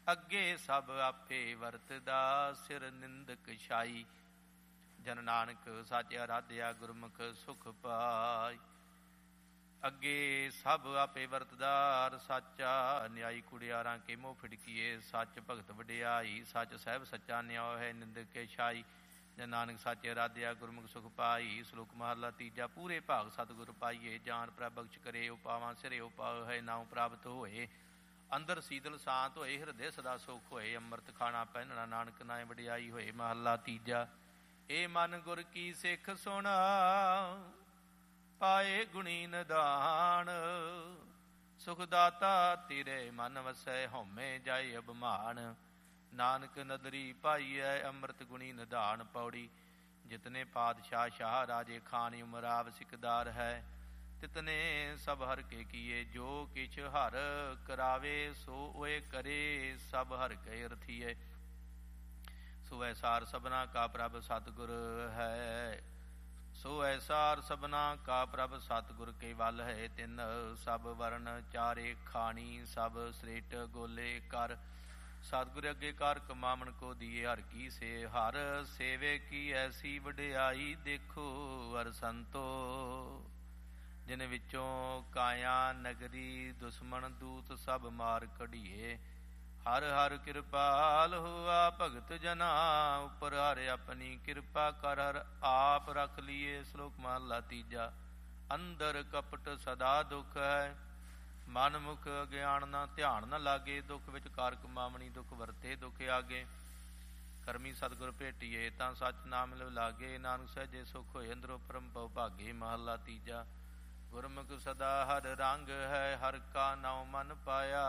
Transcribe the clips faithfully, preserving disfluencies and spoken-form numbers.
ਅੱਗੇ ਸਭ ਆਪੇ ਵਰਤਦਾ ਸਿਰ ਨਿੰਦਕ ਛਾਈ। ਜਨ ਨਾਨਕ ਸਾਚਿਆ ਆਰਾਧਿਆ ਗੁਰਮੁਖ ਸੁਖ ਪਾਈ। ਅੱਗੇ ਸਭ ਆਪੇ ਵਰਤਦਾਰ ਸਾਚਾ ਨਿਆਈ ਕੁੜਿਆਰਾਂ ਕੇ ਮੋਹ ਫਿੜਕੀਏ। ਸੱਚ ਭਗਤ ਵਡਿਆਈ ਸੱਚ ਸਾਹਿਬ ਸੱਚਾ ਨਿਆਉ ਹੈ ਨਿੰਦਕ ਕੇ ਛਾਈ। ਜਨ ਨਾਨਕ ਸਾਚੇ ਆਰਾਧਿਆ ਗੁਰਮੁਖ ਸੁਖ ਪਾਈ। ਸ਼ਲੋਕ ਮਹਲਾ ਤੀਜਾ। ਪੂਰੇ ਭਾਗ ਸਤਿਗੁਰ ਪਾਈਏ ਜਾਨ ਪ੍ਰਭ ਬਖਸ਼ ਕਰੇ। ਉਪਾਵਾਂ ਸਿਰੇ ਉਪਾਉ ਹੈ ਨਾਉ ਪ੍ਰਾਪਤ ਹੋਏ। ਅੰਦਰ ਸੀਤਲ ਸ਼ਾਂਤ ਹੋਏ ਹਿਰਦੇ ਸਦਾ ਸੁਖ ਹੋਏ। ਅੰਮ੍ਰਿਤ ਖਾਣਾ ਪਹਿਨਣਾ ਨਾਨਕ ਨਾਏ ਵਡਿਆਈ ਹੋਏ। ਮਹਲਾ ਤੀਜਾ। ਏ ਮਨ ਗੁਰ ਕੀ ਸਿੱਖ ਸੁਣਾ ਪਾਏ ਗੁਣੀ ਨਿਧਾਨ। ਸੁਖ ਦਾਤਾ ਤੇਰੇ ਮਨ ਵਸੈ ਹਉਮੈ ਜਾਏ ਅਭਿਮਾਨ। ਨਾਨਕ ਨਦਰੀ ਪਾਈਐ ਅੰਮ੍ਰਿਤ ਗੁਣੀ ਨਿਧਾਨ। ਪੌੜੀ। ਜਿਤਨੇ ਪਾਤਸ਼ਾਹ ਸ਼ਾਹ ਰਾਜੇ ਖਾਨ ਉਮਰਾਵ ਸਿਕਦਾਰ ਹੈ। ਤਿਤਨੇ ਸਭ ਹਰ ਕੇ ਕੀਏ ਜੋ ਕਿਛ ਹਰ ਕਰਾਵੇ। ਸੋ ਓਏ ਕਰੇ ਸਭ ਹਰ ਕੇ ਰਥੀਏ। ਸੋ ਐਸਾਰ ਸਭਨਾ ਕਾ ਪ੍ਰਭ ਸਤਿਗੁਰ ਹੈ। ਸੋ ਐਸਾਰ ਸਭਨਾ ਕਾ ਪ੍ਰਭ ਸਤਿਗੁਰ ਕੇ ਵੱਲ ਹੈ। ਤਿੰਨ ਸਭ ਵਰਨ ਚਾਰੇ ਖਾਣੀ ਸਭ ਸ੍ਰੇਟ ਗੋਲੇ ਕਰ। ਸਤਿਗੁਰ ਅੱਗੇ ਕਰ ਕਮਾਵਣ ਕੋ ਦੀਏ ਹਰ ਕੀ ਸੇ। ਹਰ ਸੇਵੇ ਕੀ ਐਸੀ ਵਡਿਆਈ ਦੇਖੋ ਹਰ ਸੰਤੋ। ਜਿਨ ਵਿੱਚੋਂ ਕਾਇਆ ਨਗਰੀ ਦੁਸ਼ਮਣ ਦੂਤ ਸਭ ਮਾਰ ਕਢੀਏ। ਹਰ ਹਰ ਕਿਰਪਾਲ ਹੋਆ ਭਗਤ ਜਨਾ ਉਪਰ। ਹਰ ਆਪਣੀ ਕਿਰਪਾ ਕਰ ਹਰ ਆਪ ਰੱਖ ਲੀਏ। ਸ਼ਲੋਕ ਮਹਲਾ ਤੀਜਾ। ਅੰਦਰ ਕਪਟ ਸਦਾ ਦੁੱਖ ਹੈ ਮਨ ਮੁਖ ਅਗਿਆਨ ਨਾ ਧਿਆਨ ਨਾ ਲਾਗੇ। ਦੁੱਖ ਵਿੱਚ ਕਾਰ ਕਮਾਵਣੀ ਦੁੱਖ ਵਰਤੇ ਦੁੱਖ ਆਗੇ। ਕਰਮੀ ਸਤਿਗੁਰ ਭੇਟੀਏ ਤਾਂ ਸੱਚ ਨਾਮ ਲਿਵ ਲਾਗੇ। ਨਾਨਕ ਸਹਿਜੇ ਸੁਖ ਹੋਏ ਅੰਦਰੋਂ ਪਰਮ ਭਉ ਭਾਗੇ। ਮਹਲਾ ਤੀਜਾ। ਗੁਰਮੁਖ ਸਦਾ ਹਰ ਰੰਗ ਹੈ ਹਰ ਕਾ ਨਾਉ ਮਨ ਪਾਇਆ।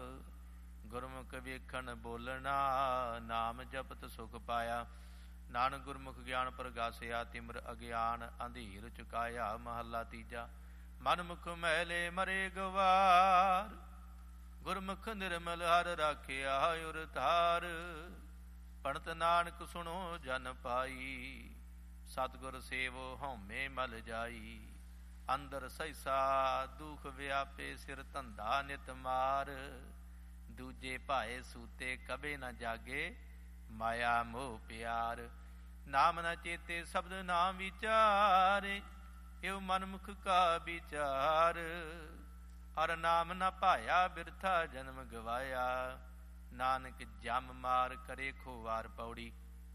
ਗੁਰਮੁਖ ਵੇਖਣ ਬੋਲਣਾ ਨਾਮ ਜਪਤ ਸੁਖ ਪਾਇਆ। ਨਾਨਕ ਗੁਰਮੁਖ ਗਿਆਨ ਪ੍ਰਗਾਸਿਆ ਤਿਮਰ ਅਗਿਆਨ ਅੰਧੀਰ ਚੁਕਾਇਆ। ਮਹਲਾ ਤੀਜਾ। ਮਨ ਮੁਖ ਮੈਲੇ ਮਰੇ ਗਵਾਰ ਗੁਰਮੁਖ ਨਿਰਮਲ ਹਰ ਰਾਖਿਆ ਉਰ ਧਾਰ। ਪੜਤ ਨਾਨਕ ਸੁਣੋ ਜਨ ਪਾਈ ਸਤਿਗੁਰ ਸੇਵੋ ਹਉਮੈ ਮਲ ਜਾਈ। ਅੰਦਰ ਸਹਿਸਾ ਦੁਖ ਵਿਆਪੇ ਸਿਰ ਧੰਦਾ ਨਿਤ ਮਾਰ। ਦੂਜੇ ਭਾਏ ਸੂਤੇ ਕਬੇ ਨਾ ਜਾਗੇ ਮਾਇਆ ਮੋਹ ਪਿਆਰ। ਨਾਮ ਨਾ ਚੇਤੇ ਸ਼ਬਦ ਨਾਮ ਵਿਚਾਰੇ ਇਉ ਮਨਮੁਖ ਕਾ ਵਿਚਾਰ। ਹਰ ਨਾਮ ਨਾ ਭਾਇਆ ਬਿਰਥਾ ਜਨਮ ਗਵਾਇਆ। ਨਾਨਕ ਜਮ ਮਾਰ ਕਰੇ ਖੋਵਾਰ। ਪੌੜੀ।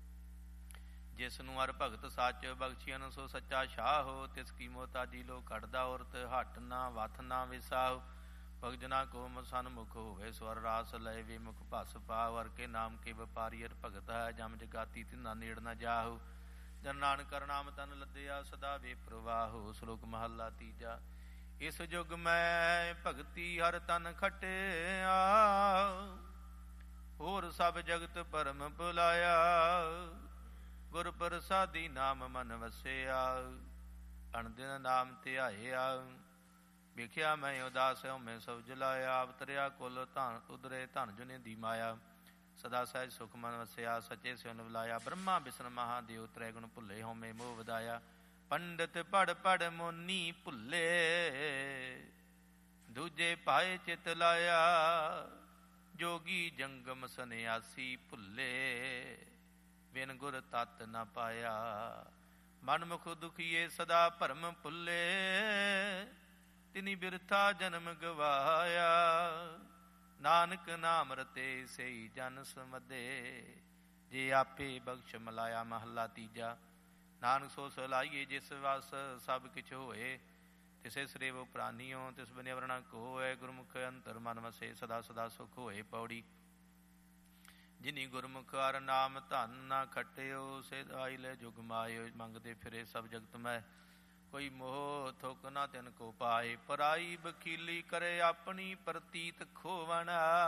ਜਿਸ ਨੂੰ ਹਰ ਭਗਤ ਸੱਚ ਬਖਸ਼ੀਨ ਸੋ ਸੱਚਾ ਸ਼ਾਹੋ। ਤਿਸ ਕੀ ਮੋਤਾਜੀ ਲੋ ਕੱਢਦਾ ਔਰਤ ਹੱਟ ਨਾ ਵਥ ਨਾ ਵਿਸਾਹੋ। ਭਗਜਨਾ ਕੋ ਸਨਮੁਖ ਹੋਵੇ ਸਵਰ ਰਾਸ ਲਏ ਵਿਮੁਖ ਭਸ ਪਾਉ। ਹਰ ਕੇ ਨਾਮ ਕੇ ਵਪਾਰੀ ਹਰ ਭਗਤ ਹੈ ਜਮ ਜਗਾਤੀ ਤਿਨਾ ਨੇੜ ਨਾ ਜਾਹੂ। ਜਨ ਨਾਨਕ ਕਰ ਨਾਮ ਤਨ ਲੱਦਿਆ ਸਦਾ ਵੇ ਪ੍ਰਵਾਹੋ। ਸ਼ਲੋਕ ਮਹਲਾ ਤੀਜਾ। ਇਸ ਯੁਗ ਮੈਂ ਭਗਤੀ ਹਰ ਤਨ ਖਟਿਆ। ਹੋਰ ਸਭ ਜਗਤ ਭਰਮ ਭੁਲਾਇਆ। ਗੁਰ ਪ੍ਰਸਾਦੀ ਨਾਮ ਮਨ ਵਸਿਆ। ਅਣਦਿਨ ਨਾਮ ਧਿਆਇਆ। ਵੇਖਿਆ ਮੈਂ ਉਦਾਸ ਹਉਮੈ ਸਭ ਜਲਾਇਆ। ਅਵਤਰਿਆ ਕੁਲ ਧਨ ਉਦਰੇ ਧਨ ਜੁਨੇ ਦੀ ਮਾਇਆ। ਸਦਾ ਸਹਿਜ ਸੁਖ ਮਨ ਵਸਿਆ ਸੱਚੇ ਸਿਉ ਨਿਵਲਾਇਆ। ਬ੍ਰਹਮਾ ਵਿਸ਼ਨ ਮਹਾਦੇਵ ਤ੍ਰੈ ਗੁਣ ਭੁੱਲੇ ਹਉਮੈ ਮੋਹ ਵਧਾਇਆ। ਪੰਡਿਤ ਪੜ ਪੜ ਮੋਨੀ ਭੁੱਲੇ ਦੂਜੇ ਪਾਏ ਚਿਤ ਲਾਇਆ। ਜੋਗੀ ਜੰਗਮ ਸੰਨਿਆਸੀ ਭੁੱਲੇ ਬਿਨ ਗੁਰ ਤਤ ਨ ਪਾਇਆ। ਮਨਮੁਖ ਦੁਖੀਏ ਸਦਾ ਭਰਮ ਭੁੱਲੇ ਤਿਨੀ ਬਿਰਥਾ ਜਨਮ ਗਵਾਇਆ। ਨਾਨਕ ਨਾਮ ਰਤੇ ਸਈ ਜਨ ਸਮਦੇ ਜੇ ਆਪੇ ਬਖਸ਼ ਮਲਾਇਆ। ਮਹਲਾ ਤੀਜਾ। ਨਾਨਕ ਸੋ ਸਲਾਈਏ ਜਿਸ ਵਸ ਸਭ ਕਿਛ ਹੋਏ। ਤਿਸੇ ਸਰੇਵ ਪ੍ਰਾਨੀਓ ਤਿਸ ਬਨਿਆਵਰਣਾ ਕੋਇ। ਗੁਰਮੁਖ ਅੰਤਰ ਮਨ ਵਸੇ ਸਦਾ ਸਦਾ ਸੁਖ ਹੋਏ। ਪੌੜੀ। ਜਿਨੀ ਗੁਰਮੁਖ ਹਰ ਨਾਮ ਧਨ ਨਾ ਖਟਿਓ। ਸੇ ਆਈ ਲੈ ਜੁਗ ਮਾਇਓ। ਮੰਗਦੇ ਫਿਰੇ ਸਭ ਜਗਤ ਮੈਂ ਕੋਈ ਮੋਹ ਥੁਕ ਨਾ ਤਿਨ ਕੋ ਪਾਏ। ਪਰਾਈ ਬਖੀਲੀ ਕਰੇ ਆਪਣੀ ਪ੍ਰਤੀਤ ਖੋਵਣ।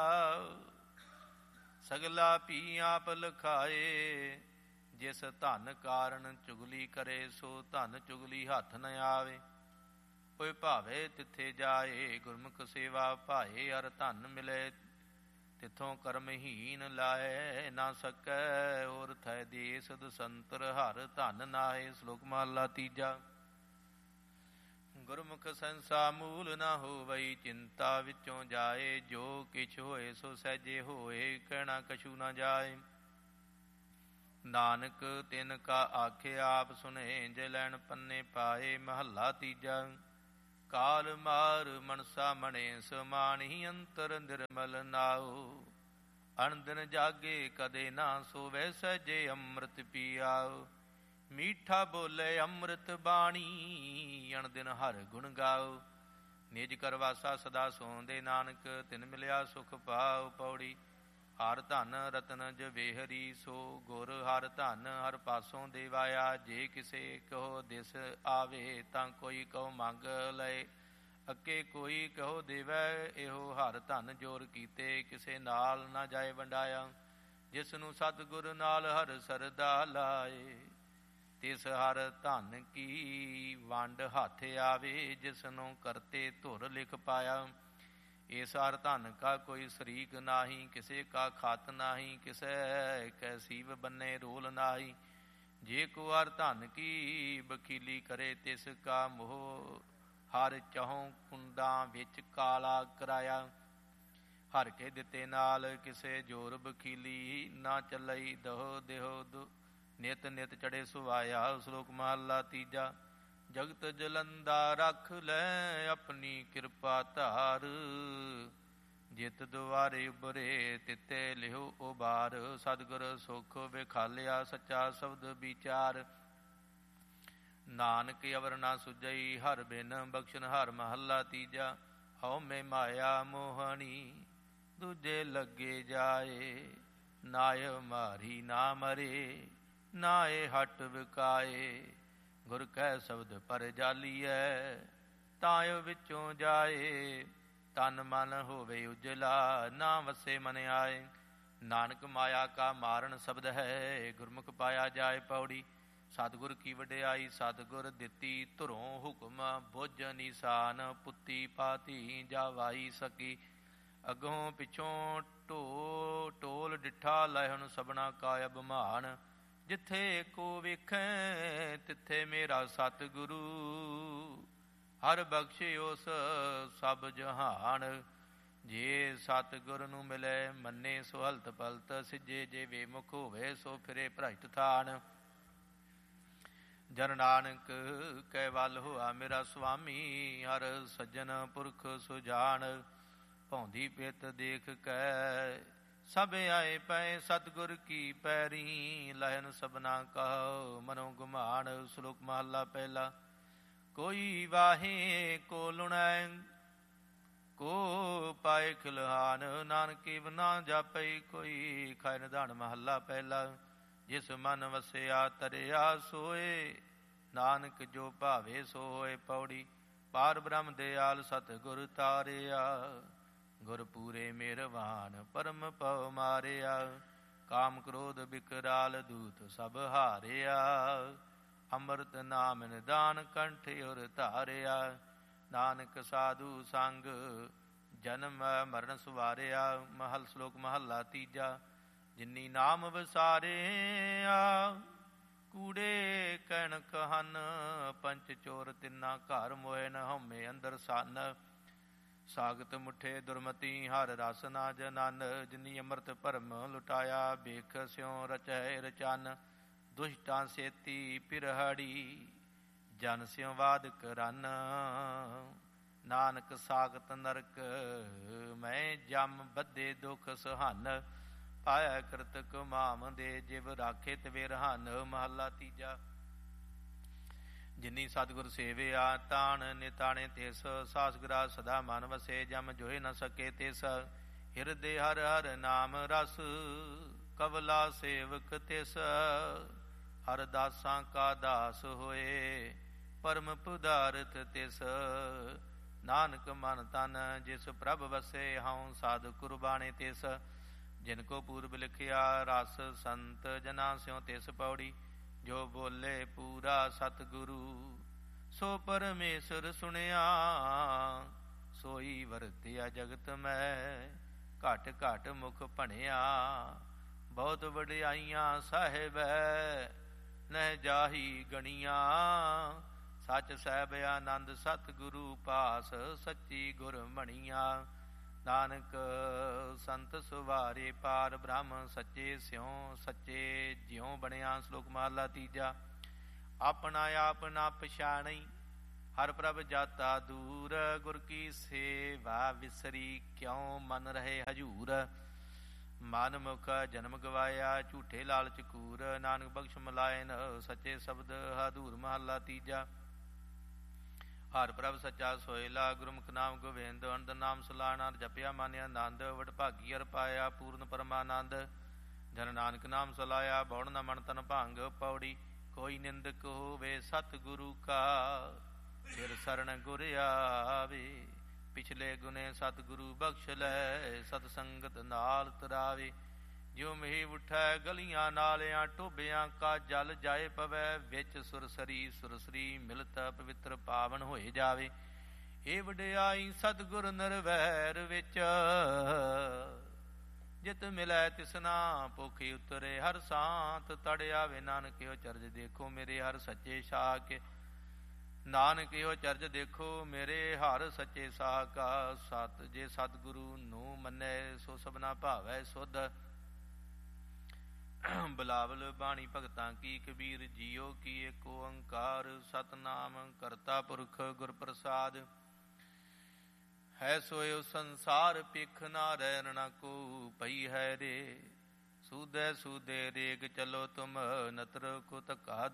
ਸਗਲਾ ਭੀ ਆਪ ਲਖਾਏ। ਜਿਸ ਧਨ ਕਾਰਨ ਚੁਗਲੀ ਕਰੇ ਸੋ ਧਨ ਚੁਗਲੀ ਹੱਥ ਨ ਆਵੇ। ਕੋਈ ਭਾਵੇ ਤਿੱਥੇ ਜਾਏ ਗੁਰਮੁਖ ਸੇਵਾ ਭਾਏ। ਹਰ ਧਨ ਮਿਲੇ ਤਿੱਥੋਂ ਕਰਮਹੀਨ ਲਾਏ ਨਾ ਸਕੈ। ਔਰ ਥੈ ਦੇਸ ਦਸੰਤਰ ਹਰ ਧਨ ਨਾਏ। ਸ਼ਲੋਕ ਮਹਲਾ ਤੀਜਾ। ਗੁਰਮੁਖ ਸੰਸਾ ਮੂਲ ਨਾ ਹੋਵਈ, ਚਿੰਤਾ ਵਿੱਚੋਂ ਜਾਏ। ਜੋ ਕਿਛ ਹੋਏ ਸੋ ਸਹਿਜੇ ਹੋਏ, ਕਹਿਣਾ ਕਛੂ ਨਾ ਜਾਏ। ਨਾਨਕ ਤਿਨ ਕਾ ਆਖਿਆ ਆਪ ਸੁਨੇ, ਜੇ ਲੈਣ ਪੰਨੇ ਪਾਏ। ਮਹੱਲਾ ਤੀਜਾ। ਕਾਲ ਮਾਰ ਮਨਸਾ ਮਣੇ, ਸਮਾਣੀ ਅੰਤਰ ਨਿਰਮਲ ਨਾਉ। ਅਣਦਿਨ ਜਾਗੇ ਕਦੇ ਨਾ ਸੋਵੈ, ਸਹਿਜੇ ਅੰਮ੍ਰਿਤ ਪੀਆਉ। ਮੀਠਾ ਬੋਲੇ ਅੰਮ੍ਰਿਤ ਬਾਣੀ, ਅਣਦਿਨ ਹਰ ਗੁਣ ਗਾਉ। ਨਿਜ ਕਰਵਾਸਾ ਸਦਾ ਸੋਂਦੇ, ਨਾਨਕ ਤਿਨ ਮਿਲਿਆ ਸੁਖ ਪਾਉ। ਪੌੜੀ। ਹਰ ਧਨ ਰਤਨ ਜਵੇਹਰੀ, ਸੋ ਗੁਰ ਹਰ ਧਨ ਹਰ ਪਾਸੋਂ ਦੇਵਾਇਆ। ਜੇ ਕਿਸੇ ਕਹੋ ਦਿਸ ਆਵੇ, ਤਾਂ ਕੋਈ ਕਹੋ ਮੰਗ ਲਏ। ਅੱਕੇ ਕੋਈ ਕਹੋ ਦੇਵੈ, ਇਹੋ ਹਰ ਧਨ ਜੋਰ ਕੀਤੇ। ਕਿਸੇ ਨਾਲ ਨਾ ਜਾਏ ਵੰਡਾਇਆ, ਜਿਸ ਨੂੰ ਸਤਿਗੁਰ ਨਾਲ ਹਰ ਸਰਦਾ ਲਾਏ। ਤਿਸ ਹਰ ਧਨ ਕੀ ਵੰਡ ਹੱਥ ਆਵੇ, ਜਿਸ ਨੂੰ ਕਰਤੇ ਧੁਰ ਲਿਖ ਪਾਇਆ। ਇਸ ਹਰ ਧਨ ਕਾ ਕੋਈ ਸ਼ਰੀਕ ਨਾਹੀ, ਕਿਸੇ ਕਾ ਖਾਤ ਨਾਹੀ। ਕਿਸੇ ਕੈ ਸੀਵ ਬੰਨੇ ਰੋਲ ਨਾਹੀ। ਜੇ ਕੋ ਹਰ ਧਨ ਕੀ ਬਖੀਲੀ ਕਰੇ, ਤਿਸ ਕਾ ਮੋਹ ਹਰ ਚਹੋਂ ਕੁੰਡਾਂ ਵਿੱਚ ਕਾਲਾ ਕਰਾਇਆ। ਹਰ ਕੇ ਦਿੱਤੇ ਨਾਲ ਕਿਸੇ ਜੋਰ ਬਖੀਲੀ, ਨਾ ਚੱਲਈ ਦਹੋ ਦੇਹੋ ਦੁ ਨਿਤ ਨਿਤ ਚੜੇ ਸੁਵਾਇਆ। ਸ਼ਲੋਕ ਮਹੱਲਾ ਤੀਜਾ। ਜਗਤ ਜਲੰਦਾ ਰੱਖ ਲੈ, ਆਪਣੀ ਕਿਰਪਾ ਧਾਰ। ਜਿਤ ਦੁਆਰੇ ਉਬਰੇ, ਤਿੱਤੇ ਲਿਹੋ ਉਬਾਰ। ਸਤਿਗੁਰ ਸੁਖ ਵਿਖਾਲਿਆ, ਸੱਚਾ ਸ਼ਬਦ ਵਿਚਾਰ। ਨਾਨਕ ਅਵਰ ਨਾ ਸੁਝਈ, ਹਰ ਬਿਨ ਬਖਸ਼ਨ ਹਰ। ਮਹੱਲਾ ਤੀਜਾ। ਹਉ ਮੈਂ ਮਾਇਆ ਮੋਹਣੀ, ਦੂਜੇ ਲੱਗੇ ਜਾਏ। ਨਾਇ ਮਾਰੀ ਨਾ ਮਰੇ, ਨਾਏ ਹਟ ਵਿਕਾਏ। ਗੁਰ ਕੈ ਸ਼ਬਦ ਪਰ ਜਾਲੀਐ, ਤਾਇ ਵਿੱਚੋਂ ਜਾਏ। ਤਨ ਮਨ ਹੋਵੇ ਉਜਲਾ, ਨਾ ਵਸੇ ਮਨ ਆਏ। ਨਾਨਕ ਮਾਇਆ ਕਾ ਮਾਰਨ ਸ਼ਬਦ ਹੈ, ਗੁਰਮੁਖ ਪਾਇਆ ਜਾਏ। ਪੌੜੀ। ਸਤਿਗੁਰ ਕੀ ਵਡਿਆਈ, ਸਤਿਗੁਰ ਦਿੱਤੀ ਧੁਰੋਂ ਹੁਕਮ। ਬੁੱਝ ਨਿਸ਼ਾਨ ਪੁੱਤੀ ਪਾਤੀ, ਜਾਵਾਈ ਸਕੀ। ਅੱਗੋਂ ਪਿੱਛੋਂ ਢੋ ਟੋਲ ਡਿੱਠਾ, ਲੈਹਣ ਸਭਨਾ ਕਾ ਅਭਿਮਾਨ। ਜਿੱਥੇ ਕੋ ਵੇਖੈ, ਤਿੱਥੇ ਮੇਰਾ ਸਤਿਗੁਰੂ। ਹਰ ਬਖਸ਼ੇ ਉਸ ਸਭ ਜਹਾਨ। ਜੇ ਸਤਿਗੁਰ ਨੂੰ ਮਿਲੇ, ਮੰਨੇ ਸੋ ਹਲਤ ਪਲਤ। ਸਿੱਜੇ ਜੇ ਵੇਮੁਖ ਹੋਵੇ, ਸੋ ਫਿਰੇ ਭ੍ਰਸ਼ਟ ਥਾਨ। ਜਨ ਨਾਨਕ ਕੈ ਵੱਲ ਹੋਆ ਮੇਰਾ ਸੁਆਮੀ, ਹਰ ਸੱਜਣ ਪੁਰਖ ਸੁਜਾਨ। ਭੌਂਦੀ ਪਿਤ ਦੇਖ ਕੈ, ਸਭ ਆਏ ਪਏ ਸਤਿਗੁਰ ਕੀ ਪੈਰੀ। ਲਹਿਨ ਸਭਨਾ ਕਹੋ ਮਨੋ ਗੁਮਾਨ। ਸ਼ਲੋਕ ਮਹੱਲਾ ਪਹਿਲਾ। ਕੋਈ ਵਾਹੇ ਕੋ ਲੁਣੈ, ਕੋ ਪਾਏ ਖਿਲਹਾਨ। ਨਾਨਕੀ ਬਿਨਾ ਜਾਪਈ, ਕੋਈ ਖਾਇ ਨਿਧਾਨ। ਮਹੱਲਾ ਪਹਿਲਾ। ਜਿਸ ਮਨ ਵਸਿਆ ਤਰਿਆ ਸੋਏ, ਨਾਨਕ ਜੋ ਭਾਵੇ ਸੋ ਹੋਏ। ਪੌੜੀ। ਪਾਰ ਬ੍ਰਹਮ ਦਿਆਲ ਸਤਿਗੁਰ ਤਾਰਿਆ, ਗੁਰ ਪੂਰੇ ਮਿਹਰਬਾਨ ਪਰਮ ਪਉ ਮਾਰਿਆ। ਕਾਮ ਕ੍ਰੋਧ ਬਿਕਰਾਲ ਦੂਤ ਸਭ ਹਾਰਿਆ, ਅੰਮ੍ਰਿਤ ਨਾਮ ਨਿਦਾਨ ਕੰਠ ਉਰ ਧਾਰਿਆ। ਨਾਨਕ ਸਾਧੂ ਸੰਗ ਜਨਮ ਮਰਨ ਸੁਵਾਰਿਆ। ਮਹਲ ਸ਼ਲੋਕ ਮਹੱਲਾ ਤੀਜਾ। ਜਿਨੀ ਨਾਮ ਵਿਸਾਰਿਆ, ਕੂੜੇ ਕਹਿਣ ਕਹਨ। ਪੰਚ ਚੋਰ ਤਿੰਨਾ ਘਰ ਮੋਏ, ਨ ਹਉਮੈ ਅੰਦਰ ਸਨ। ਸਾਗਤ ਮੁਠੇ ਦੁਰਮਤੀ, ਹਰ ਰਸ ਨਾ ਜਨਨ। ਜਿਨੀ ਅੰਮ੍ਰਿਤ ਭਰਮ ਲੁਟਾਇਆ, ਬੇਖ ਸਿਉ ਰਚੈ ਰਚਨ। ਦੁਸ਼ਟਾਂ ਸੇਤੀ ਪਿਰਹੜੀ, ਜਨ ਸਿਉ ਵਾਦ ਕਰਨ। ਨਾਨਕ ਸਾਗਤ ਨਰਕ ਮੈਂ ਜਮ ਬੱਧੇ ਦੁਖ ਸਹਨ। ਪਾਇਆ ਕਰਤਕ ਮਾਮ ਦੇ, ਜਿਵ ਰਾਖੇ ਤਵੇ ਰਹਾਨ। ਮਹੱਲਾ ਤੀਜਾ। ਜਿਨੀ ਸਤਿਗੁਰ ਸੇਵਿਆ, ਤਾਣ ਨਿਤਾਣੇ ਤਿਸ। ਸਾਸ ਗ੍ਰਾਸ ਸਦਾ ਮਨ ਵਸੇ, ਜਮ ਜੋਇ ਨ ਸਕੇ ਤਿਸ। ਹਿਰਦੇ ਹਰ ਹਰ ਨਾਮ ਰਸ, ਕਵਲਾ ਸੇਵਕ ਤਿਸ। ਹਰ ਦਾਸਾਂ ਕਾ ਦਾਸ ਹੋਏ, ਪਰਮ ਪਦਾਰਥ ਤਿਸ। ਨਾਨਕ ਮਨ ਤਨ ਜਿਸ ਪ੍ਰਭ ਵਸੇ, ਹਉ ਸਾਧ ਕੁਰਬਾਣੇ ਤਿਸ। ਜਿਨ ਕੋ ਪੂਰਬ ਲਿਖਿਆ, ਰਸ ਸੰਤ ਜਨਾ ਸਿਉ ਤਿਸ। ਪੌੜੀ। ਜੋ ਬੋਲੇ ਪੂਰਾ ਸਤਿਗੁਰੂ, ਸੋ ਪਰਮੇਸ਼ਰ ਸੁਣਿਆ। ਸੋਈ ਵਰਤਿਆ ਜਗਤ ਮੈਂ, ਘਟ ਘਟ ਮੁਖ ਭਣਿਆ। ਬਹੁਤ ਵਡਿਆਈਆਂ ਸਾਹਿਬੈ, ਨਹਿ ਜਾਹੀ ਗਣੀਆਂ। ਸਚ ਸਹਿਬ ਆਨੰਦ ਸਤਿਗੁਰੂ ਪਾਸ, ਸੱਚੀ ਗੁਰਮਣੀਆਂ। ਨਾਨਕ ਸੰਤ ਸੁਵਾਰੇ ਪਾਰ ਬ੍ਰਹਮ, ਸੱਚੇ ਸਿਉ ਸੱਚੇ ਜਿਉ ਬਣਿਆ। ਸ਼ਲੋਕ ਮਹਲਾ ਤੀਜਾ। ਆਪਣਾ ਆਪ ਨਾ ਪਛਾਣਈ, ਹਰ ਪ੍ਰਭ ਜਾਤਾ ਦੂਰ। ਗੁਰ ਕੀ ਸੇਵਾ ਵਿਸਰੀ, ਕਿਉ ਮਨ ਰਹੇ ਹਜੂਰ। ਮਨ ਮੁਖ ਜਨਮ ਗਵਾਇਆ, ਝੂਠੇ ਲਾਲਚ ਕੂਰ। ਨਾਨਕ ਬਖਸ਼ ਮਲਾਇਨ, ਸੱਚੇ ਸ਼ਬਦ ਹਦੂਰ। ਮਹਲਾ ਤੀਜਾ। ਹਰ ਪ੍ਰਭ ਸੱਚਾ ਸੋਇਲਾ, ਗੁਰਮੁਖ ਨਾਮ ਗੋਬਿੰਦ। ਅਨੰਦ ਨਾਮ ਸਲਾਣਾ, ਜਪਿਆ ਮਨ ਆਨੰਦ। ਵਡਭਾਗੀ ਹਰਿ ਪਾਇਆ, ਪੂਰਨ ਪਰਮਾਨੰਦ। ਜਨ ਨਾਨਕ ਨਾਮ ਸਲਾਇਆ, ਬਉੜ ਨ ਮਨ ਤਨ ਭੰਗ। ਪੌੜੀ ਕੋਈ ਨਿੰਦਕ ਹੋਵੇ ਸਤਿਗੁਰੂ ਕਾ, ਫਿਰ ਸਰਣ ਗੁਰ ਆਵੇ। ਪਿਛਲੇ ਗੁਨੇ ਸਤਿਗੁਰੂ ਬਖਸ਼ ਲੈ, ਸਤ ਸੰਗਤ ਨਾਲ ਤਰਾਵੇ। ਜਿਉ ਮਹੀ ਉਠੈ ਗਲੀਆਂ ਨਾਲਿਆਂ, ਟੋਬਿਆਂ ਕਾ ਜਲ ਜਾਏ ਪਵੈ। ਵਿੱਚ ਸੁਰਸਰੀ ਸੁਰਸਰੀ ਮਿਲਤ, ਪਵਿੱਤਰ ਪਾਵਨ ਹੋਏ ਜਾਵੇ। ਏ ਵਡਿਆਈ ਸਤਿਗੁਰ ਨਿਰਵੈਰ ਵਿੱਚ, ਜਿਤ ਮਿਲੈ ਤਿਸਨਾ ਭੁਖੀ ਉਤਰੇ। ਹਰ ਸਾਂਤ ਤੜ ਆਵੇ, ਨਾਨਕ ਇਹੋ ਚਰਜ ਦੇਖੋ ਮੇਰੇ ਹਰ ਸੱਚੇ ਸਾਹ ਕੇ। ਨਾਨਕ ਇਹੋ ਚਰਜ ਦੇਖੋ ਮੇਰੇ ਹਰ ਸੱਚੇ ਸਾਹ ਕਾ। ਸਤ ਜੇ ਸਤਿਗੁਰੂ ਨੂੰ ਮੰਨੈ, ਸੋ ਸਭਨਾ ਭਾਵੈ ਸੁਧ। ਬਿਲਾਵਲ ਬਾਣੀ ਭਗਤਾਂ ਕੀ, ਕਬੀਰ ਜੀਓ ਕੀ। ਏਕ ਓੰਕਾਰ ਸਤਿਨਾਮ ਕਰਤਾ ਪੁਰਖ ਗੁਰ ਪ੍ਰਸਾਦ। ਹੈ ਸੋਇ ਸੰਸਾਰ ਪਿਖ, ਨਾਰਾਇਣ ਨਾ ਕੋ ਪਈ ਹੈ ਰੇ। ਸੂਦੈ ਸੂਦੈ ਰੇਗ ਚਲੋ ਤੁਮ, ਨਤਰ ਕੋ ਧੱਕਾ